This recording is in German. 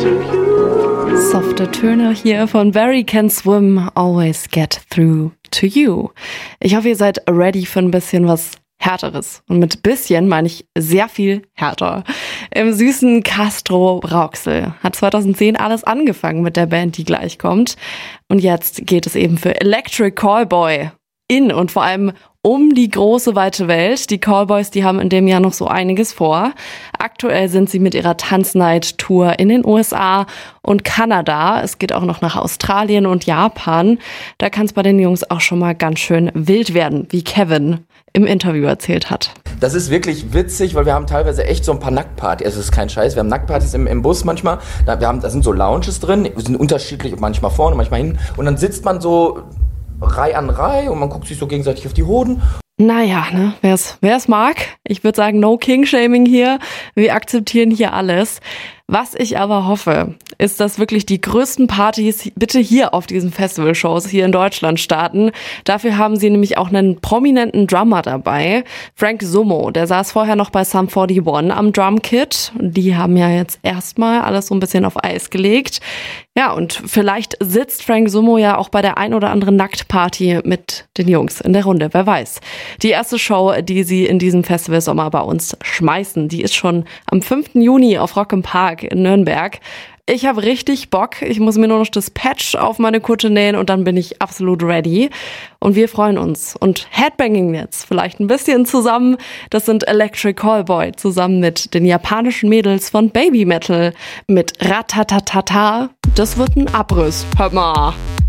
Softe Töne hier von Barry Can Swim, Always Get Through to You. Ich hoffe, ihr seid ready für ein bisschen was Härteres. Und mit bisschen meine ich sehr viel härter. Im süßen Castro Rauxel hat 2010 alles angefangen mit der Band, die gleich kommt. Und jetzt geht es eben für Electric Callboy in und vor allem um die große, weite Welt. Die Callboys, die haben in dem Jahr noch so einiges vor. Aktuell sind sie mit ihrer Tanznight-Tour in den USA und Kanada. Es geht auch noch nach Australien und Japan. Da kann es bei den Jungs auch schon mal ganz schön wild werden, wie Kevin im Interview erzählt hat. Das ist wirklich witzig, weil wir haben teilweise echt so ein paar Nacktpartys. Also es ist kein Scheiß, wir haben Nacktpartys im Bus manchmal. Da sind so Lounges drin, die sind unterschiedlich, manchmal vorne, manchmal hinten. Und dann sitzt man so Reihe an Reihe und man guckt sich so gegenseitig auf die Hoden. Naja, ne, wer es mag. Ich würde sagen, no King-Shaming hier. Wir akzeptieren hier alles. Was ich aber hoffe, ist, dass wirklich die größten Partys bitte hier auf diesen Festivalshows hier in Deutschland starten. Dafür haben sie nämlich auch einen prominenten Drummer dabei. Frank Summo, der saß vorher noch bei Sum 41 am Drumkit. Die haben ja jetzt erstmal alles so ein bisschen auf Eis gelegt. Ja, und vielleicht sitzt Frank Summo ja auch bei der ein oder anderen Nacktparty mit den Jungs in der Runde, wer weiß. Die erste Show, die sie in diesem Festivalsommer bei uns schmeißen, die ist schon am 5. Juni auf Rock im Park in Nürnberg. Ich habe richtig Bock. Ich muss mir nur noch das Patch auf meine Kutte nähen und dann bin ich absolut ready. Und wir freuen uns. Und Headbanging jetzt vielleicht ein bisschen zusammen. Das sind Electric Callboy zusammen mit den japanischen Mädels von Baby Metal mit Ratatatata. Das wird ein Abriss. Hört mal.